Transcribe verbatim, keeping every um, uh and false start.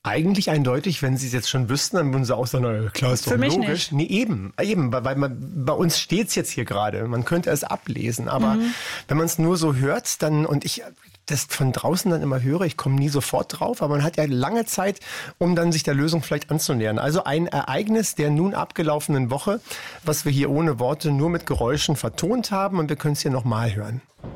Eigentlich eindeutig, wenn Sie es jetzt schon wüssten, dann würden Sie auch sagen, na, klar, ist doch Für mich logisch. nicht. Nee, eben, eben, weil man, bei uns steht es jetzt hier gerade. Man könnte es ablesen, aber mhm. wenn man es nur so hört, dann, und ich das von draußen dann immer höre, ich komme nie sofort drauf, aber man hat ja lange Zeit, um dann sich der Lösung vielleicht anzunähern. Also ein Ereignis der nun abgelaufenen Woche, was wir hier ohne Worte nur mit Geräuschen vertont haben, und wir können es hier nochmal hören.